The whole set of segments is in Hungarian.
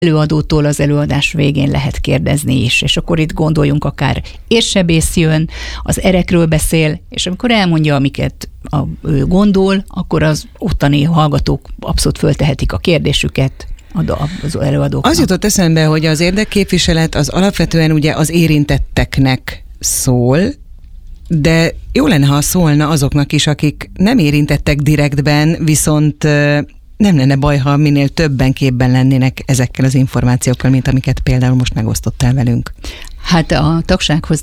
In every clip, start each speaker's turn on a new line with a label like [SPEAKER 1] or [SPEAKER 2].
[SPEAKER 1] előadótól az előadás végén lehet kérdezni is, és akkor itt gondoljunk, akár érsebész jön, az erekről beszél, és amikor elmondja, amiket ő gondol, akkor az ottani hallgatók abszolút föltehetik a kérdésüket az előadóknak.
[SPEAKER 2] Az jutott eszembe, hogy az érdekképviselet az alapvetően ugye az érintetteknek szól, de jó lenne, ha szólna azoknak is, akik nem érintettek direktben, viszont nem lenne baj, ha minél többen képben lennének ezekkel az információkkal, mint amiket például most megosztottál velünk.
[SPEAKER 1] Hát a tagsághoz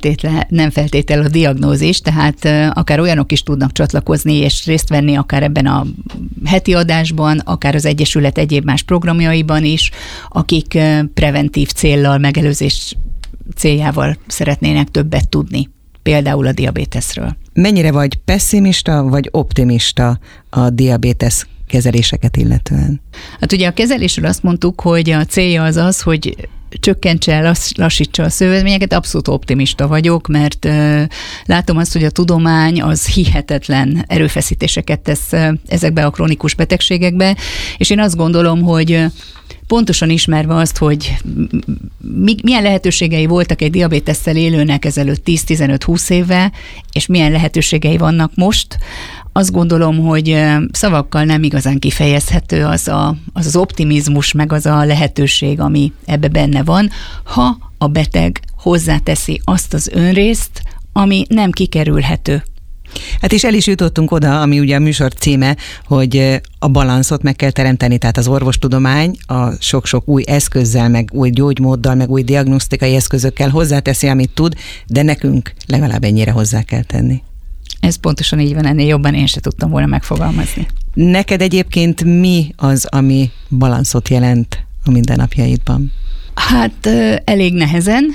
[SPEAKER 1] nem feltétel a diagnózis, tehát akár olyanok is tudnak csatlakozni és részt venni akár ebben a heti adásban, akár az Egyesület egyéb más programjaiban is, akik preventív céllal, megelőzés céljával szeretnének többet tudni, például a diabéteszről.
[SPEAKER 2] Mennyire vagy pesszimista, vagy optimista a diabétesz kezeléseket illetően?
[SPEAKER 1] Hát ugye a kezelésről azt mondtuk, hogy a célja az, hogy csökkentse, lassítsa a szövődményeket, abszolút optimista vagyok, mert látom azt, hogy a tudomány az hihetetlen erőfeszítéseket tesz ezekbe a krónikus betegségekbe, és én azt gondolom, hogy pontosan ismerve azt, hogy milyen lehetőségei voltak egy diabétesszel élőnek ezelőtt 10-15-20 éve, és milyen lehetőségei vannak most, azt gondolom, hogy szavakkal nem igazán kifejezhető az optimizmus, meg az a lehetőség, ami ebbe benne van, ha a beteg hozzáteszi azt az önrészt, ami nem kikerülhető.
[SPEAKER 2] Hát és el is jutottunk oda, ami ugye a műsor címe, hogy a balanszot meg kell teremteni, tehát az orvostudomány a sok-sok új eszközzel, meg új gyógymóddal, meg új diagnosztikai eszközökkel hozzáteszi, amit tud, de nekünk legalább ennyire hozzá kell tenni.
[SPEAKER 1] Ez pontosan így van, ennél jobban én se tudtam volna megfogalmazni.
[SPEAKER 2] Neked egyébként mi az, ami balanszot jelent a mindennapjaidban?
[SPEAKER 1] Hát elég nehezen,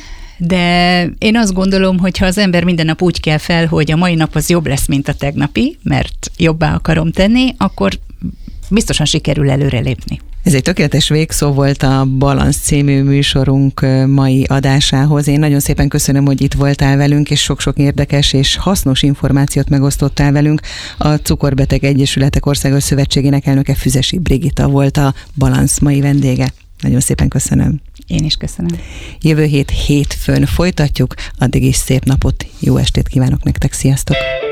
[SPEAKER 1] de én azt gondolom, hogy ha az ember minden nap úgy kell fel, hogy a mai nap az jobb lesz, mint a tegnapi, mert jobbá akarom tenni, akkor biztosan sikerül előrelépni.
[SPEAKER 2] Ez egy tökéletes végszó volt a Balansz című műsorunk mai adásához. Én nagyon szépen köszönöm, hogy itt voltál velünk, és sok-sok érdekes és hasznos információt megosztottál velünk. A Cukorbeteg Egyesületek Országos Szövetségének elnöke Füzesi Brigitta volt a Balansz mai vendége. Nagyon szépen köszönöm.
[SPEAKER 1] Én is köszönöm.
[SPEAKER 2] Jövő hétfőn folytatjuk, addig is szép napot, jó estét kívánok nektek, sziasztok!